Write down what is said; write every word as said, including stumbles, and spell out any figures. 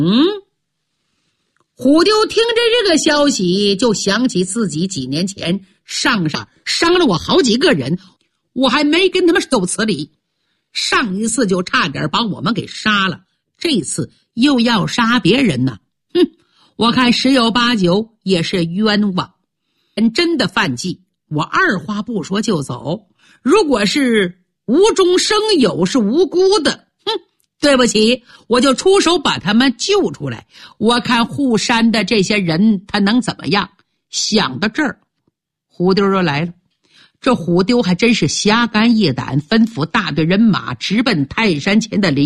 嗯，虎丢听着这个消息，就想起自己几年前上上伤了我好几个人，我还没跟他们斗词理。上一次就差点把我们给杀了，这次又要杀别人呢。哼，我看十有八九也是冤枉。真的犯忌，我二话不说就走。如果是无中生有，是无辜的，哼，对不起，我就出手把他们救出来。我看护山的这些人他能怎么样？想到这儿，虎丢就来了。这虎丢还真是侠肝义胆，吩咐大队人马直奔泰山前的林